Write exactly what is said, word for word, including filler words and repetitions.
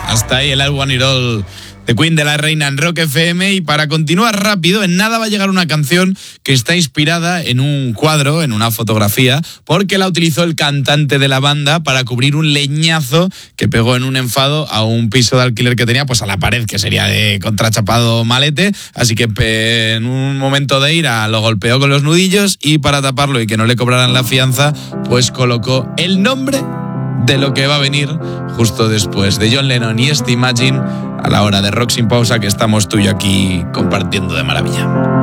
Hasta ahí el I Want It All de Queen de La Reina en Rock F M. Y para continuar rápido, en nada va a llegar una canción que está inspirada en un cuadro, en una fotografía, porque la utilizó el cantante de la banda para cubrir un leñazo que pegó en un enfado a un piso de alquiler que tenía, pues a la pared, que sería de contrachapado malete. Así que en un momento de ira lo golpeó con los nudillos y para taparlo y que no le cobraran la fianza, pues colocó el nombre de lo que va a venir justo después de John Lennon y este Imagine a la hora de Rock Sin Pausa, que estamos tú y yo aquí compartiendo de maravilla.